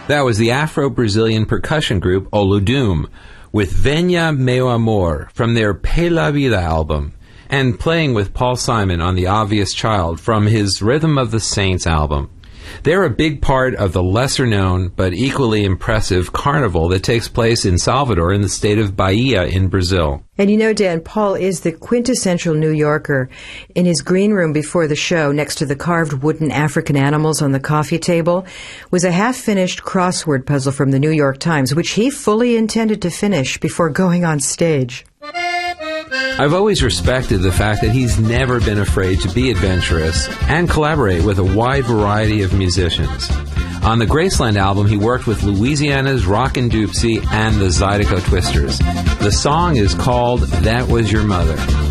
That was the Afro-Brazilian percussion group Olodum with Venha Meu Amor from their Pela Vida album, and playing with Paul Simon on The Obvious Child from his Rhythm of the Saints album. They're a big part of the lesser-known but equally impressive carnival that takes place in Salvador in the state of Bahia in Brazil. And you know, Dan, Paul is the quintessential New Yorker. In his green room before the show, next to the carved wooden African animals on the coffee table, was a half-finished crossword puzzle from the New York Times, which he fully intended to finish before going on stage. I've always respected the fact that he's never been afraid to be adventurous and collaborate with a wide variety of musicians. On the Graceland album, he worked with Louisiana's Rockin' Doopsie and the Zydeco Twisters. The song is called That Was Your Mother.